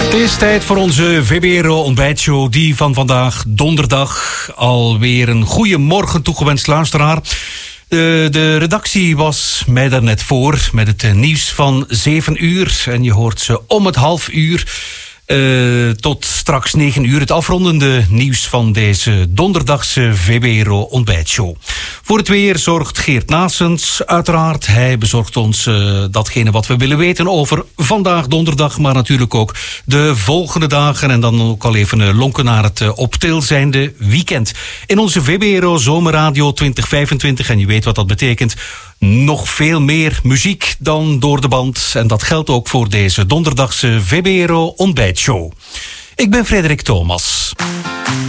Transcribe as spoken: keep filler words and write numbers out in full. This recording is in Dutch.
Het is tijd voor onze V B R O ontbijtshow, die van vandaag donderdag. Alweer een goede morgen toegewenst, luisteraar. De, de redactie was mij daar net voor met het nieuws van zeven uur. En je hoort ze om het half uur uh, tot straks negen uur. Het afrondende nieuws van deze donderdagse V B R O ontbijtshow. Voor het weer zorgt Geert Naessens uiteraard. Hij bezorgt ons uh, datgene wat we willen weten over vandaag donderdag, maar natuurlijk ook de volgende dagen. En dan ook al even uh, lonken naar het uh, op til zijnde weekend. In onze V B R O Zomerradio twintig vijfentwintig, en je weet wat dat betekent, nog veel meer muziek dan door de band. En dat geldt ook voor deze donderdagse V B R O ontbijtshow. Ik ben Frederik Thomas.